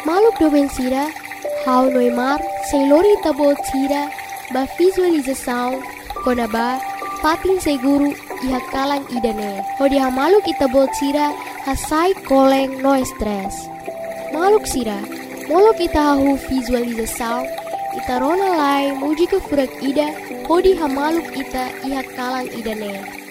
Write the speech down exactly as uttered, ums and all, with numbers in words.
Maluk domen sira, hau noimar, seilori tabot sira, ba visualização, konaba, patin seguru, iha kalang idane. Hodi ha maluk itabot sira, hasai koleng no stress. Maluk sira, molok ita hahu visualização, ita rona lai muji ke furak ida, hodi ha maluk ita iha kalang idane.